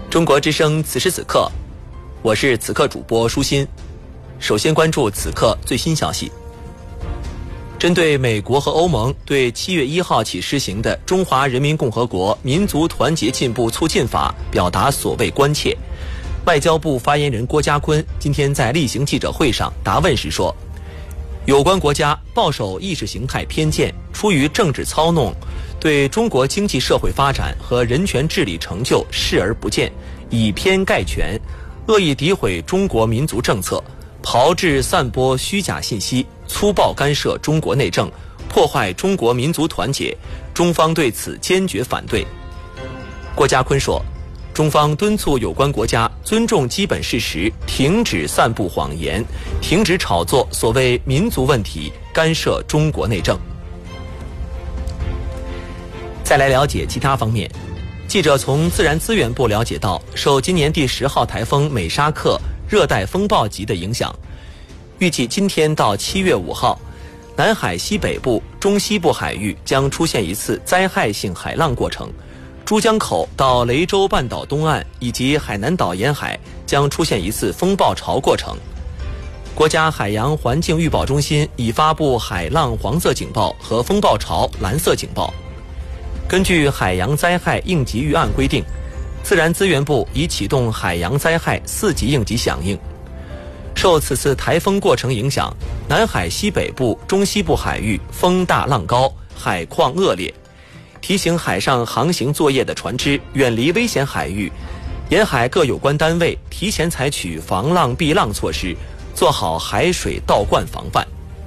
中国之声此时此刻，我是此刻主播舒心。首先关注此刻最新消息。针对美国和欧盟对7月1号起施行的《中华人民共和国民族团结进步促进法》表达所谓关切，外交部发言人郭家坤今天在例行记者会上答问时说，有关国家抱守意识形态偏见，出于政治操弄，对中国经济社会发展和人权治理成就视而不见，以偏概全，恶意诋毁中国民族政策，炮制散播虚假信息，粗暴干涉中国内政，破坏中国民族团结，中方对此坚决反对。郭家坤说，中方敦促有关国家尊重基本事实，停止散布谎言，停止炒作所谓民族问题，干涉中国内政。再来了解其他方面，记者从自然资源部了解到，受今年第10号台风美沙克热带风暴级的影响，预计今天到7月5号，南海西北部、中西部海域将出现一次灾害性海浪过程，珠江口到雷州半岛东岸以及海南岛沿海将出现一次风暴潮过程。国家海洋环境预报中心已发布海浪黄色警报和风暴潮蓝色警报。根据海洋灾害应急预案规定，自然资源部已启动海洋灾害4级应急响应。受此次台风过程影响，南海西北部、中西部海域风大浪高，海况恶劣，提醒海上航行作业的船只远离危险海域，沿海各有关单位提前采取防浪避浪措施，做好海水倒灌防范。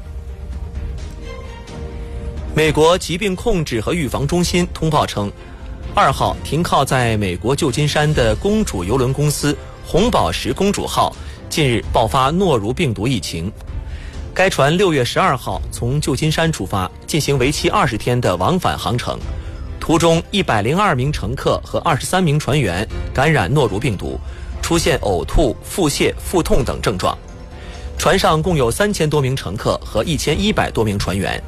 美国疾病控制和预防中心通报称，2号停靠在美国旧金山的公主邮轮公司红宝石公主号近日爆发诺如病毒疫情。该船6月12号从旧金山出发，进行为期20天的往返航程，途中102名乘客和23名船员感染诺如病毒，出现呕吐、腹泻、腹痛等症状。船上共有3000多名乘客和1100多名船员。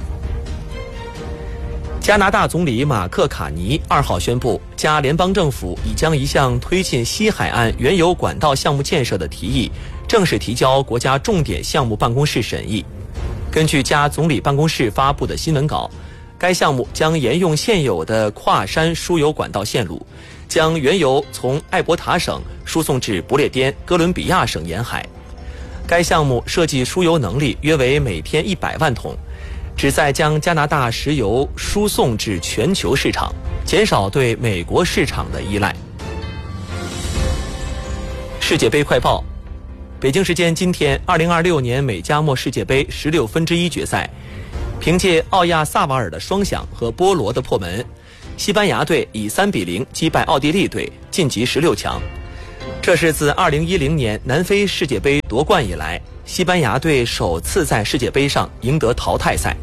加拿大总理马克·卡尼2号宣布，加联邦政府已将一项推进西海岸原油管道项目建设的提议正式提交国家重点项目办公室审议。根据加总理办公室发布的新闻稿，该项目将沿用现有的跨山输油管道线路，将原油从艾伯塔省输送至不列颠哥伦比亚省沿海。该项目设计输油能力约为每天100万桶，旨在将加拿大石油输送至全球市场，减少对美国市场的依赖。世界杯快报，北京时间今天，2026年美加墨世界杯16分之一决赛，凭借奥亚萨瓦尔的双响和波罗的破门，西班牙队以3比0击败奥地利队，晋级16强。这是自2010年南非世界杯夺冠以来，西班牙队首次在世界杯上赢得淘汰赛。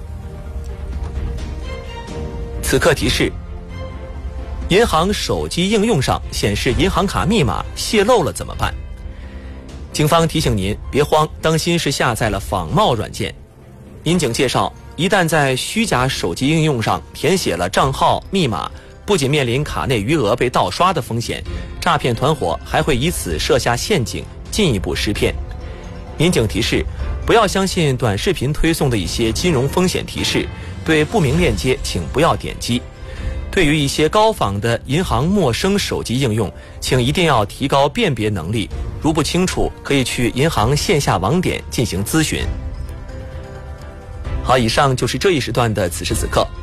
此刻提示：银行手机应用上显示银行卡密码泄露了怎么办？警方提醒您别慌，当心是下载了仿冒软件。民警介绍，一旦在虚假手机应用上填写了账号密码，不仅面临卡内余额被盗刷的风险，诈骗团伙还会以此设下陷阱，进一步识骗。民警提示，不要相信短视频推送的一些金融风险提示，对不明链接请不要点击。对于一些高仿的银行陌生手机应用，请一定要提高辨别能力，如不清楚，可以去银行线下网点进行咨询。好，以上就是这一时段的此时此刻。